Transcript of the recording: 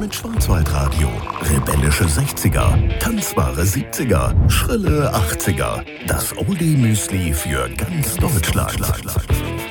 mit Schwarzwaldradio. Rebellische 60er, tanzbare 70er, schrille 80er. Das Oldie-Müsli für ganz Deutschland.